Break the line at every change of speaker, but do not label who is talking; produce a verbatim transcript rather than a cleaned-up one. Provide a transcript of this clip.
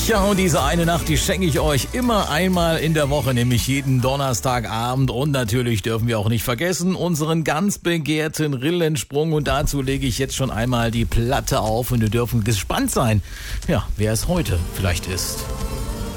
Ja, und diese eine Nacht, die schenke ich euch immer einmal in der Woche, nämlich jeden Donnerstagabend. Und natürlich dürfen wir auch nicht vergessen, unseren ganz begehrten Rillensprung. Und dazu lege ich jetzt schon einmal die Platte auf und wir dürfen gespannt sein, ja, wer es heute vielleicht ist.